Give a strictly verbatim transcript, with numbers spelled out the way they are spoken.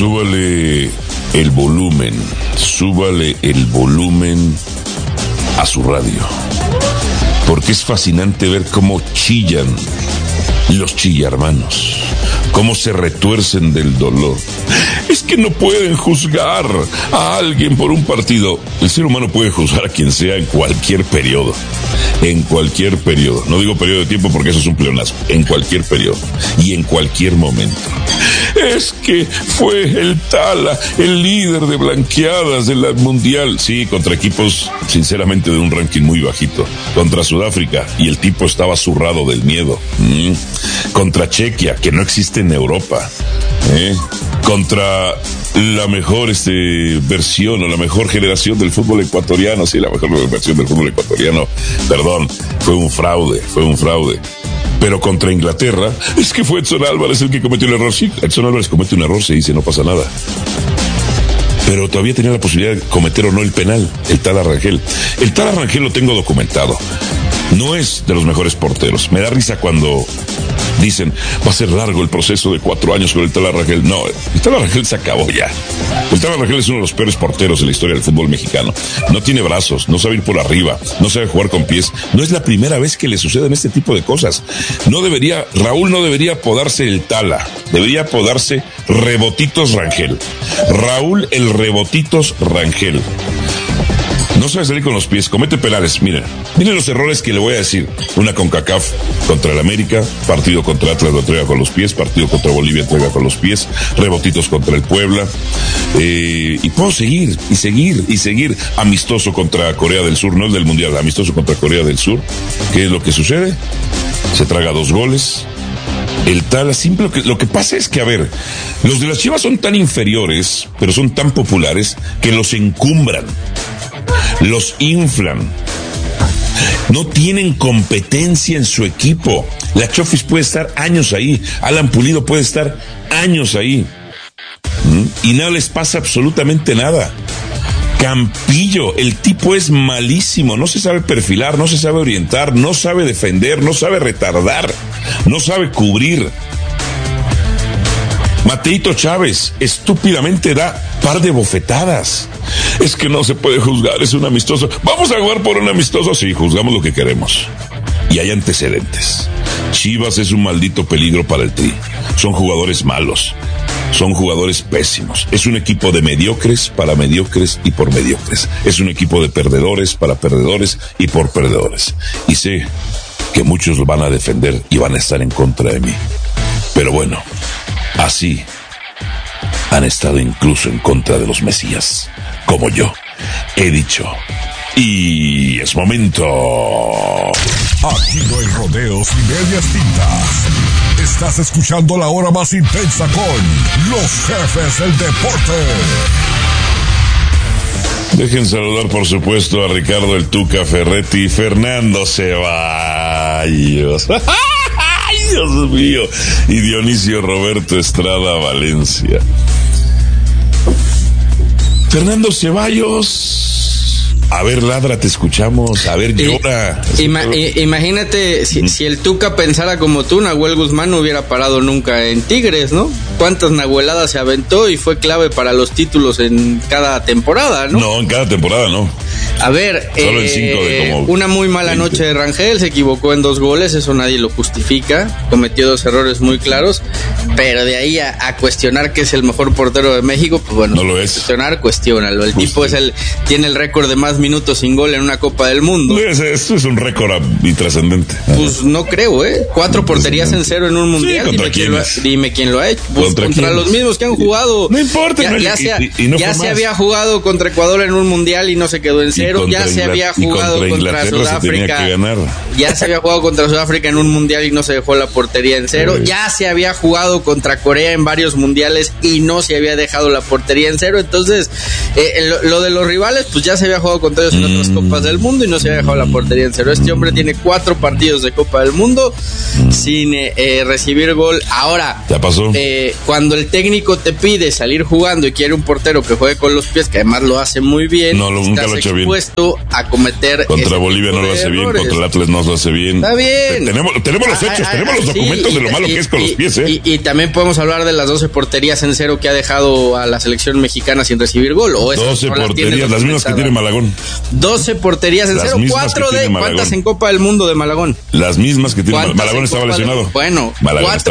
súbale el volumen, súbale el volumen a su radio, porque es fascinante ver cómo chillan los chillarmanos, cómo se retuercen del dolor. Es que no pueden juzgar a alguien por un partido. El ser humano puede juzgar a quien sea en cualquier periodo, en cualquier periodo. No digo periodo de tiempo porque eso es un pleonasmo. En cualquier periodo y en cualquier momento. Es que fue el Tala, el líder de blanqueadas de la Mundial. Sí, contra equipos, sinceramente, de un ranking muy bajito. Contra Sudáfrica, y el tipo estaba zurrado del miedo. Mm. Contra Chequia, que no existe en Europa. ¿Eh? Contra la mejor este, versión o la mejor generación del fútbol ecuatoriano. Sí, la mejor versión del fútbol ecuatoriano. Perdón, fue un fraude, fue un fraude. Pero contra Inglaterra, es que fue Edson Álvarez el que cometió el error. Sí, Edson Álvarez comete un error, se dice, no pasa nada. Pero todavía tenía la posibilidad de cometer o no el penal, el Tala Rangel. El Tala Rangel lo tengo documentado. No es de los mejores porteros. Me da risa cuando dicen, va a ser largo el proceso de cuatro años con el Tala Rangel. No, el Tala Rangel se acabó ya. El Tala Rangel es uno de los peores porteros de la historia del fútbol mexicano. No tiene brazos, no sabe ir por arriba, no sabe jugar con pies. No es la primera vez que le suceden este tipo de cosas. No debería, Raúl no debería apodarse el Tala, debería apodarse Rebotitos Rangel. Raúl el Rebotitos Rangel. No sabe salir con los pies, comete penales. Miren, miren los errores que le voy a decir. Una CONCACAF contra el América, partido contra Atlas lo entrega con los pies, partido contra Bolivia entrega con los pies, rebotitos contra el Puebla. Eh, y puedo seguir, y seguir, y seguir. Amistoso contra Corea del Sur, no el del Mundial, amistoso contra Corea del Sur. ¿Qué es lo que sucede? Se traga dos goles. El Tala, simple, lo que, lo que pasa es que, a ver, los de las Chivas son tan inferiores, pero son tan populares, que los encumbran. Los inflan. No tienen competencia en su equipo. La Chofis puede estar años ahí. Alan Pulido puede estar años ahí. ¿Mm? Y no les pasa absolutamente nada. Campillo, el tipo es malísimo. No se sabe perfilar, no se sabe orientar, no sabe defender, no sabe retardar, no sabe cubrir. Mateito Chávez estúpidamente da par de bofetadas. Es que no se puede juzgar, es un amistoso. Vamos a jugar por un amistoso, sí, juzgamos lo que queremos. Y hay antecedentes. Chivas es un maldito peligro para el Tri. Son jugadores malos, son jugadores pésimos. Es un equipo de mediocres para mediocres y por mediocres. Es un equipo de perdedores para perdedores y por perdedores. Y sé que muchos lo van a defender y van a estar en contra de mí. Pero bueno, así han estado incluso en contra de los Mesías, como yo he dicho. Y es momento. Aquí no hay rodeos ni medias tintas. Estás escuchando la hora más intensa con los jefes del deporte. Dejen saludar, por supuesto, a Ricardo el Tuca Ferretti y Fernando Ceballos. ¡Ay, Dios mío! Y Dionisio Roberto Estrada Valencia. Fernando Ceballos. A ver, ladra, te escuchamos. A ver, llora. Ima, imagínate si, si el Tuca pensara como tú, Nahuel Guzmán no hubiera parado nunca en Tigres, ¿no? Cuántas nahueladas se aventó y fue clave para los títulos en cada temporada, ¿no? No, en cada temporada no. A ver, Solo eh, en cinco de como una muy mala veinte. noche de Rangel, se equivocó en dos goles, eso nadie lo justifica, cometió dos errores muy claros, pero de ahí a, a cuestionar que es el mejor portero de México, pues bueno, no lo es. Cuestionar, cuestiónalo. El Justo. tipo es el tiene el récord de más minutos sin gol en una Copa del Mundo. Esto es un récord intrascendente. Pues no creo, ¿eh? Cuatro porterías en cero en un mundial. Sí, ¿contra dime, quién lo ha, dime quién lo ha hecho. Pues ¿Contra, contra los mismos que han jugado. No importa, Ya, no, ya, y, se, y, y no ya fue se más. había jugado contra Ecuador en un mundial y no se quedó en cero. Ya se había jugado contra, contra Sudáfrica. Ya se había jugado contra Sudáfrica en un mundial y no se dejó la portería en cero. Sí. Ya se había jugado contra Corea en varios mundiales y no se había dejado la portería en cero. Entonces, eh, lo, lo de los rivales, pues ya se había jugado contra ellos en mm. otras copas del mundo y no se había dejado la portería en cero. Este hombre tiene cuatro partidos de Copa del Mundo mm. sin eh, eh, recibir gol. Ahora, ya pasó. Eh, cuando el técnico te pide salir jugando y quiere un portero que juegue con los pies, que además lo hace muy bien, no, lo, nunca lo ha hecho bien. dispuesto a cometer. Contra Bolivia no lo hace bien, contra el Atlas no lo hace bien. Está bien. Tenemos, tenemos los hechos, ah, tenemos ah, los documentos sí, de lo y, malo y, que es con y, los pies, ¿eh? Y, y, y también podemos hablar de las doce porterías en cero que ha dejado a la selección mexicana sin recibir gol. O doce no porterías, las, las mismas que tiene Malagón. doce porterías en las cero, cuatro de. ¿Cuántas en Copa del Mundo de Malagón? Las mismas que tiene Malagón. Malagón estaba lesionado. Bueno, Malagón cuatro